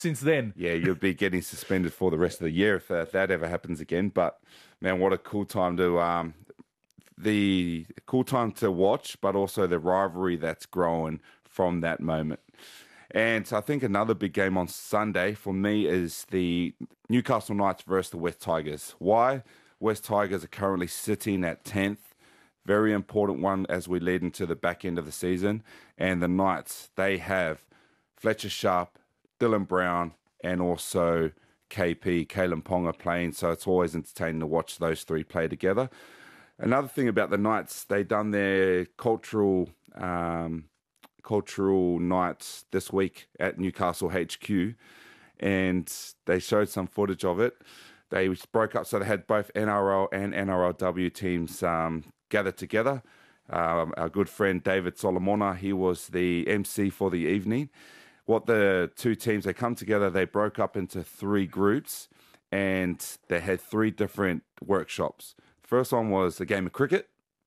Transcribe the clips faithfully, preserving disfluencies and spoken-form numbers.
since then. Yeah, you'll be getting suspended for the rest of the year if that, if that ever happens again. But, man, what a cool time to... Um, the cool time to watch, but also the rivalry that's growing from that moment. And I think another big game on Sunday for me is the Newcastle Knights versus the West Tigers. Why? West Tigers are currently sitting at tenth. Very important one as we lead into the back end of the season. And the Knights, they have Fletcher Sharp, Dylan Brown, and also K P, Kalen Ponga playing. So it's always entertaining to watch those three play together. Another thing about the Knights, they done their cultural um, cultural nights this week at Newcastle H Q, and they showed some footage of it. They broke up, so they had both N R L and N R L W teams um, gathered together. Um, our good friend David Solomona, he was the M C for the evening. What the two teams, they come together, they broke up into three groups, and they had three different workshops. First one was a game of cricket.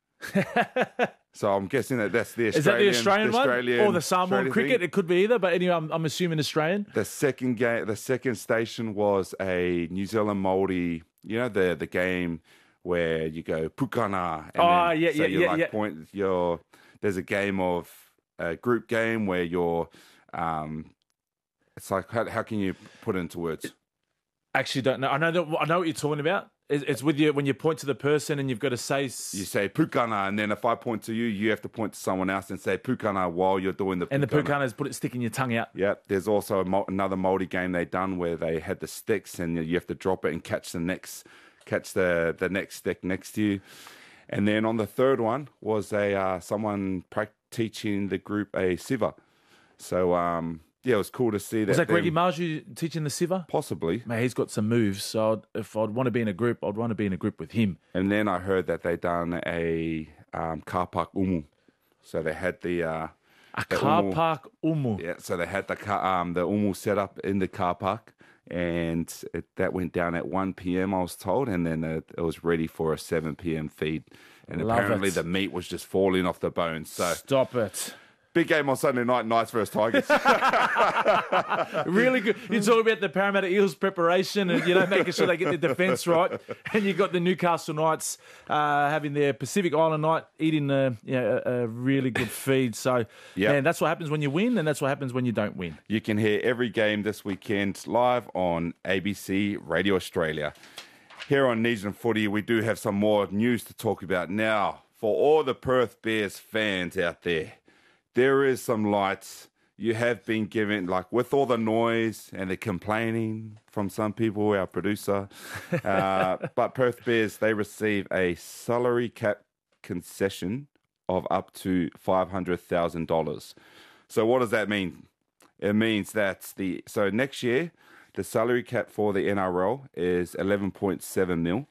So I'm guessing that that's the Australian, Is that the Australian, the one? Australian Or the Samoan Australian cricket? thing. It could be either, but anyway, I'm, I'm assuming Australian. The second game, the second station was a New Zealand Māori, you know, the the game where you go pukana. And Oh, then, yeah, so yeah, you yeah, like yeah. point your, there's a game of, a group game where you're, um, it's like, how, how can you put it into words? Actually, don't know. I know that. I know what you're talking about. It's, it's with you when you point to the person and you've got to say. S- You say pukana, and then if I point to you, you have to point to someone else and say pukana while you're doing the pukana. and the pukana is put it sticking your tongue out. Yeah, there's also a, mo- another Māori game they done where they had the sticks and you have to drop it and catch the next, catch the, the next stick next to you. And then on the third one was a uh, someone pra- teaching the group a siva. So um, yeah, it was cool to see that. Was that Greggy them- Marju teaching the siva? Possibly. Man, he's got some moves. So I'd, if I'd want to be in a group, I'd want to be in a group with him. And then I heard that they done a um, car park umu. So they had the uh, A the car umu. park umu. Yeah, so they had the car, um, the umu set up in the car park, and it, that went down at one p.m. I was told, and then it, it was ready for a seven p.m. feed. And Love apparently it. the meat was just falling off the bones. So Stop it. big game on Sunday night, Knights versus Tigers. Really good. You talk about the Parramatta Eels preparation and, you know, making sure they get the defence right. And you've got the Newcastle Knights uh, having their Pacific Island night, eating a, you know, a, a really good feed. So, Yep. man, that's what happens when you win, and that's what happens when you don't win. You can hear every game this weekend live on A B C Radio Australia. Here on Needs and Footy, we do have some more news to talk about now. For all the Perth Bears fans out there, there is some lights. You have been given, like with all the noise and the complaining from some people, our producer. Uh, but Perth Bears, they receive a salary cap concession of up to five hundred thousand dollars. So what does that mean? It means that the so next year, the salary cap for the N R L is eleven point seven mil.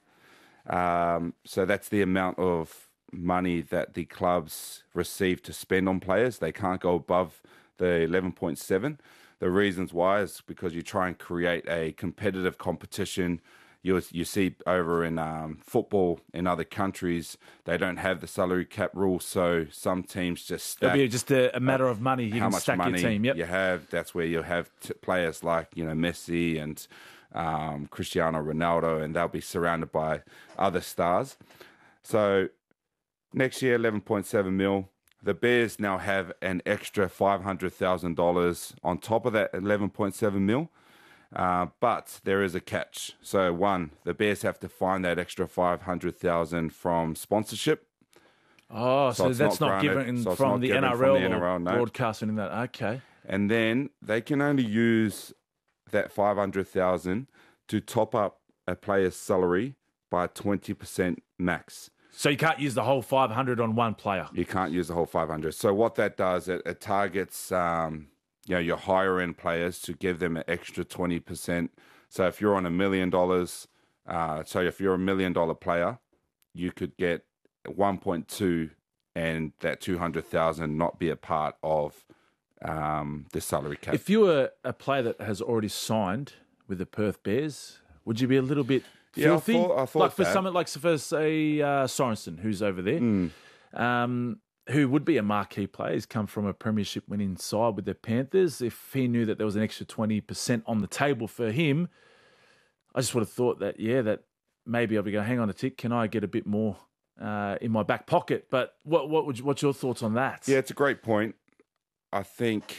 Um, so that's the amount of money that the clubs receive to spend on players. They can't go above the eleven point seven. The reasons why is because you try and create a competitive competition. You you see over in um, football in other countries, they don't have the salary cap rule, so some teams just stack. It'll be just a, a matter of money. You how can much stack money your team. Yep. you have. That's where you have t- players like, you know, Messi and um, Cristiano Ronaldo, and they'll be surrounded by other stars. So next year, eleven point seven mil. The Bears now have an extra five hundred thousand dollars on top of that eleven point seven mil. Uh, but there is a catch. So one, the Bears have to find that extra five hundred thousand dollars from sponsorship. Oh, so, So it's that's not not, granted. given So it's from, not the given N R L from the N R L, or no. broadcasting in that. Okay. And then they can only use that five hundred thousand dollars to top up a player's salary by twenty percent max. So you can't use the whole five hundred on one player. You can't use the whole five hundred. So what that does, it, it targets um, you know, your higher end players to give them an extra twenty percent. So if you're on a million dollars, uh, so if you're a million dollar player, you could get one point two, and that two hundred thousand not be a part of um, the salary cap. If you were a player that has already signed with the Perth Bears, would you be a little bit Yeah, I filthy? thought- I thought like for that. someone like for say uh, Sorensen, who's over there. Mm. Um, who would be a marquee player. He's come from a premiership winning side with the Panthers. If he knew that there was an extra twenty percent on the table for him, I just would have thought that, yeah, that maybe I'll be going, hang on a tick, can I get a bit more uh, in my back pocket? But what what would you, what's your thoughts on that? Yeah, it's a great point. I think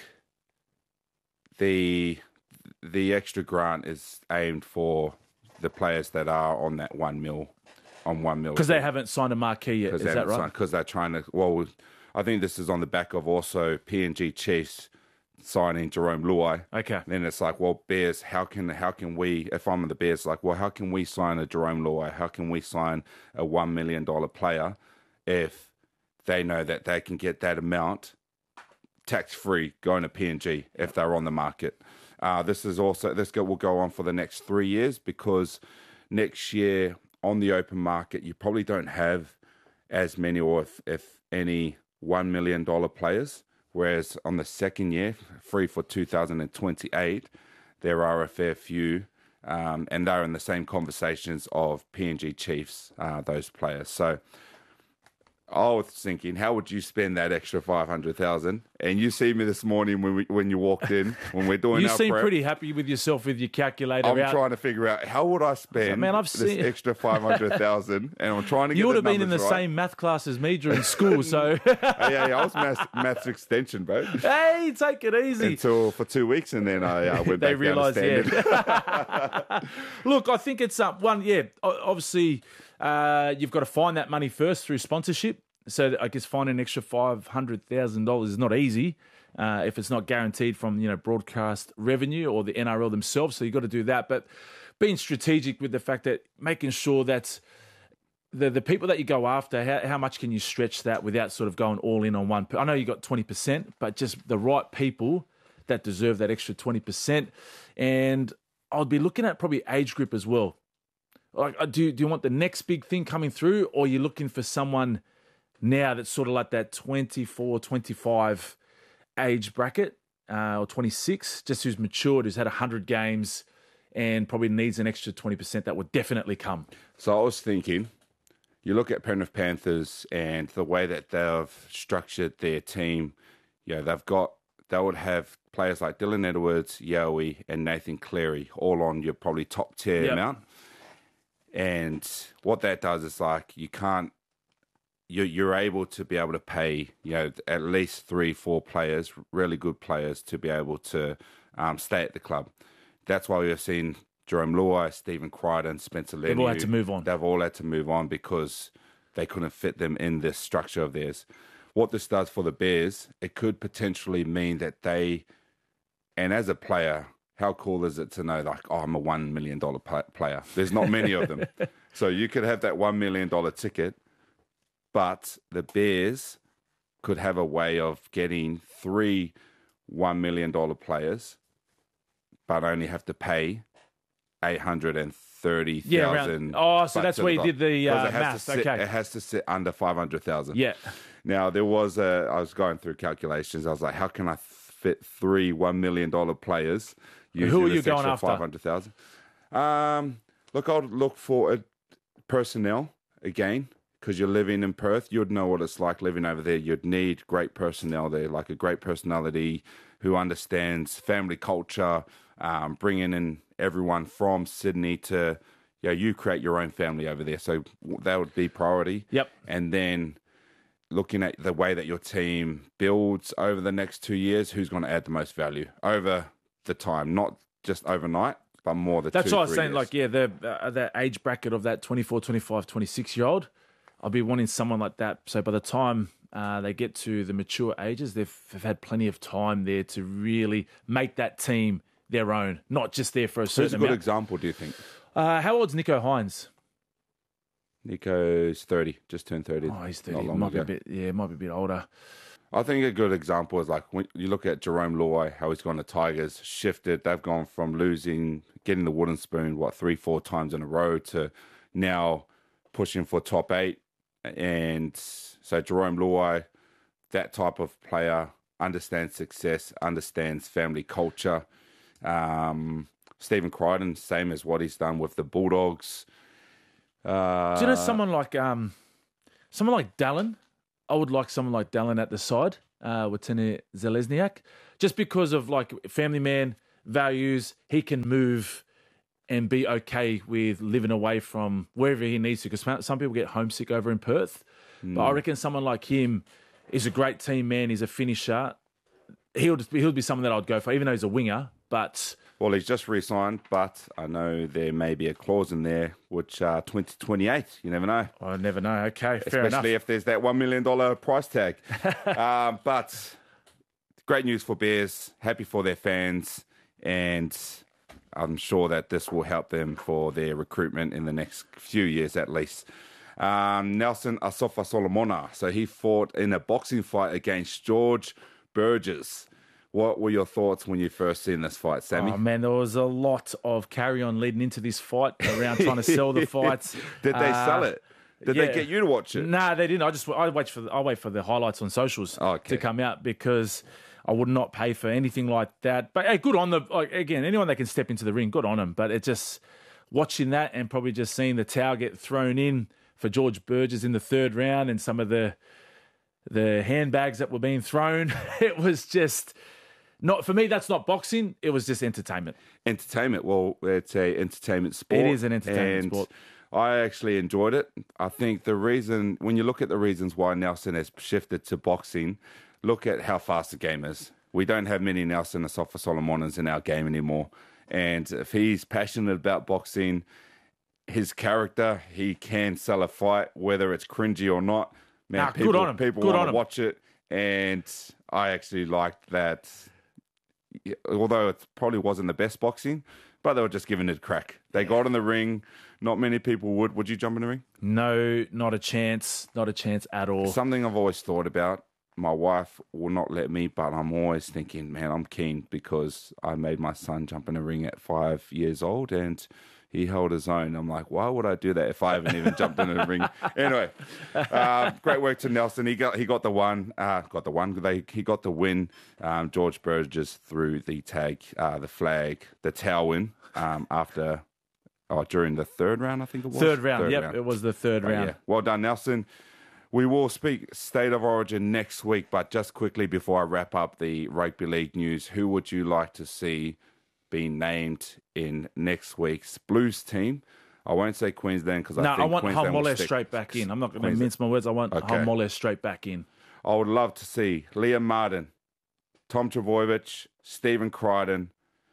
the the extra grant is aimed for the players that are on that one mil, on one mil. Because they haven't signed a marquee yet, is that right? Because they're trying to, well, I think this is on the back of also P N G Chiefs signing Jerome Luai. Okay. Then it's like, well, Bears, how can how can we, if I'm the Bears, like, well, how can we sign a Jerome Luai? How can we sign a one million dollars player if they know that they can get that amount tax-free going to P N G if they're on the market? Uh, this is also, this go, will go on for the next three years because next year on the open market, you probably don't have as many or if, if any one million dollars players. Whereas on the second year, free for two thousand twenty-eight, there are a fair few, um, and they're in the same conversations of P N G Chiefs, uh, those players. So I was thinking, how would you spend that extra five hundred thousand? And you see me this morning when we, when you walked in, when we're doing you our seem prep, pretty happy with yourself with your calculator. I'm out. trying to figure out how would I spend Man, I've this seen... extra five hundred thousand, and I'm trying to get You would the have been in the numbers right. same math class as me during school, so Oh, yeah, yeah, I was maths, maths extension, bro. hey, take it easy. Until for two weeks, and then I uh, went They back realised, down to standard. yeah. Look, I think it's up. One, yeah, o- obviously uh, you've got to find that money first through sponsorship. So I guess finding an extra five hundred thousand dollars is not easy uh, if it's not guaranteed from, you know, broadcast revenue or the N R L themselves. So you've got to do that. But being strategic with the fact that making sure that the the people that you go after, how, how much can you stretch that without sort of going all in on one? I know you got twenty percent, but just the right people that deserve that extra twenty percent. And I'll be looking at probably age group as well. Like, do, do you want the next big thing coming through, or are you looking for someone now that's sort of like that twenty-four, twenty-five age bracket, uh, or twenty-six, just who's matured, who's had one hundred games and probably needs an extra twenty percent that would definitely come? So I was thinking, you look at Penrith Panthers and the way that they've structured their team, you know, they've got, they would have players like Dylan Edwards, Yowie, and Nathan Cleary all on your probably top tier Yep. amount. And what that does is like, you can't, you're, you're able to be able to pay, you know, at least three, four players, really good players, to be able to um, stay at the club. That's why we've seen Jerome Luai, Stephen Crichton, Spencer Leniu. They've all had to move on. They've all had to move on because they couldn't fit them in this structure of theirs. What this does for the Bears, it could potentially mean that they, and as a player, how cool is it to know, like, oh, I'm a one million dollars player. There's not many of them. So you could have that one million dollars ticket, but the Bears could have a way of getting three one million dollars players, but only have to pay eight hundred thirty thousand Yeah, around, oh, so that's where you did the uh, it has math. to sit, Okay. It has to sit under five hundred thousand. Yeah. Now, there was a, I was going through calculations. I was like, how can I fit three one million dollars players using Who are you this going extra after? five hundred thousand? Um, look, I'd look for a personnel again, because you're living in Perth. You'd know what it's like living over there. You'd need great personnel there, like a great personality who understands family culture, um, bringing in everyone from Sydney to, you know, you create your own family over there. So that would be priority. Yep. And then looking at the way that your team builds over the next two years, who's going to add the most value over the time, not just overnight, but more the That's two, what I was three saying. years. Like, yeah, the uh, that age bracket of that twenty-four, twenty-five, twenty-six year old, I'll be wanting someone like that. So by the time uh, they get to the mature ages, they've, they've had plenty of time there to really make that team their own, not just there for a certain Who's a good amount. example, do you think? Uh, how old's Nico Hines? Nico's thirty, just turned thirty. Oh, he's not thirty. long Might be ago. a bit, yeah, might be a bit older. I think a good example is like when you look at Jerome Luai, how he's gone to Tigers, shifted. They've gone from losing, getting the wooden spoon, what, three, four times in a row to now pushing for top eight. And so Jerome Luai, that type of player, understands success, understands family culture. Um, Stephen Crichton, same as what he's done with the Bulldogs. Uh, Do you know someone like um, someone like Dallin? I would like someone like Dallin at the side, uh, with Tene Zelezniak, just because of like family man values. He can move and be okay with living away from wherever he needs to, because some people get homesick over in Perth. Mm. But I reckon someone like him is a great team man. He's a finisher. He'll just be, he'll be someone that I'd go for, even though he's a winger. But well, he's just re-signed, but I know there may be a clause in there which uh, twenty twenty-eight. You never know. I never know. Okay, fair Especially enough. if there's that one million dollars price tag. um, but great news for Bears. Happy for their fans. And I'm sure that this will help them for their recruitment in the next few years at least. Um, Nelson Asofa Solomona. So he fought in a boxing fight against George Burgess. What were your thoughts when you first seen this fight, Sammy? Oh, man, there was a lot of carry-on leading into this fight around trying to sell the fights. Did they uh, sell it? Did yeah. they get you to watch it? Nah, they didn't. I just I wait for the, I wait for the highlights on socials okay. to come out, because I would not pay for anything like that. But hey, good on the like, again, anyone that can step into the ring, good on them. But it just watching that and probably just seeing the towel get thrown in for George Burgess in the third round and some of the the handbags that were being thrown, it was just. Not for me, that's not boxing. It was just entertainment. Entertainment. Well, it's a entertainment sport. It is an entertainment and sport. I actually enjoyed it. I think the reason, when you look at the reasons why Nelson has shifted to boxing, look at how fast the game is. We don't have many Nelson Asofa Solomonas in our game anymore. And if he's passionate about boxing, his character, he can sell a fight, whether it's cringy or not. Man, nah, people, good on him. people good want on to watch it. And I actually liked that. Although it probably wasn't the best boxing, but they were just giving it a crack. They yeah. got in the ring. Not many people would. Would you jump in the ring? No, not a chance. Not a chance at all. Something I've always thought about. My wife will not let me, but I'm always thinking, man, I'm keen, because I made my son jump in the ring at five years old and he held his own. I'm like, why would I do that if I haven't even jumped in the ring? Anyway, uh, great work to Nelson. He got he got the one, uh, got the one. They he got the win. Um, George Burgess threw the tag, uh, the flag, the towel win um, after, oh, during the third round, I think it was. Third round. Third yep, round. It was the third oh, round. Yeah. Well done, Nelson. We will speak State of Origin next week, but just quickly before I wrap up the rugby league news, who would you like to see being named in next week's Blues team? I won't say Queensland because I no, think I want Queensland Haumole will stick. straight back in. I'm not going to mince my words. I want okay. Haumole straight back in. I would love to see Liam Martin, Tom Trbojevic, Stephen Crichton,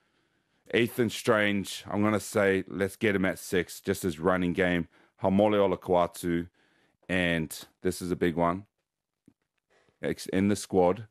Ethan Strange. I'm going to say let's get him at six, just as running game. Haumole Olakau'atu, and this is a big one. In the squad,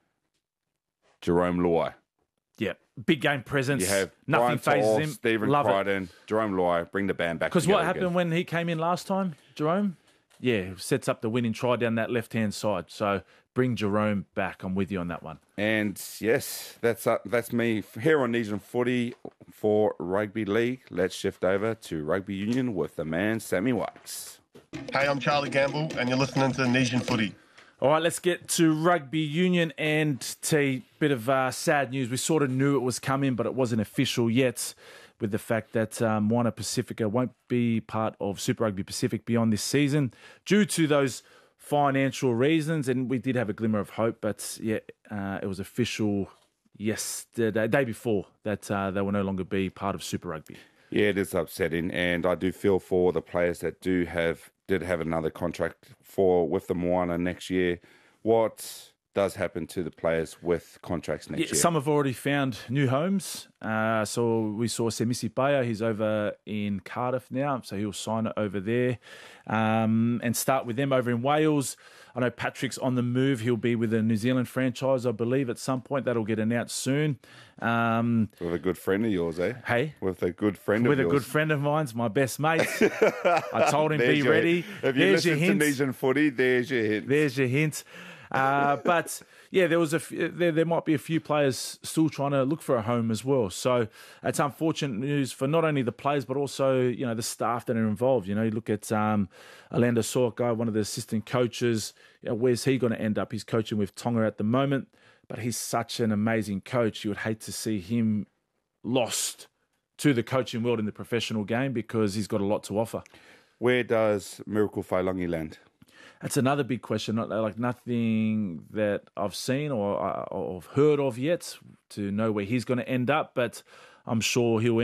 Jerome Luai. Yeah, big game presence. You have nothing Brian phases To'o, him. Stephen Love Crichton, it. Jerome Luai, bring the band back. Because what happened again. when he came in last time, Jerome? Yeah, sets up the winning try down that left-hand side. So bring Jerome back. I'm with you on that one. And yes, that's uh, that's me here on Nesian Footy for Rugby League. Let's shift over to Rugby Union with the man, Sammy Wax. Hey, I'm Charlie Gamble, and you're listening to Nesian Footy. All right, let's get to Rugby Union and T. Bit of uh, sad news. We sort of knew it was coming, but it wasn't official yet, with the fact that um, Moana Pacifica won't be part of Super Rugby Pacific beyond this season due to those financial reasons. And we did have a glimmer of hope, but yeah, uh, it was official yesterday, day before, that uh, they will no longer be part of Super Rugby. Yeah, it is upsetting, and I do feel for the players that do have did have another contract for with the Moana next year. What does happen to the players with contracts next yeah, year? Some have already found new homes. Uh, so we saw Semisi Baya, he's over in Cardiff now, so he'll sign it over there um, and start with them over in Wales. I know Patrick's on the move. He'll be with a New Zealand franchise, I believe, at some point. That'll get announced soon. Um, with a good friend of yours, eh? Hey? With a good friend with of yours. With a good friend of mine's, my best mate. I told him, be your, ready. If you there's listen your hint. to Nesian Footy, there's your hint. There's your hint. Uh, but yeah, there was a f- there, there might be a few players still trying to look for a home as well. So it's unfortunate news for not only the players but also you know the staff that are involved. You know, you look at um, Orlando Sorko, one of the assistant coaches. You know, where's he going to end up? He's coaching with Tonga at the moment, but he's such an amazing coach. You would hate to see him lost to the coaching world in the professional game because he's got a lot to offer. Where does Miracle Whailangi land? That's another big question. Not, like nothing that I've seen or, uh, or heard of yet to know where he's going to end up, but I'm sure he'll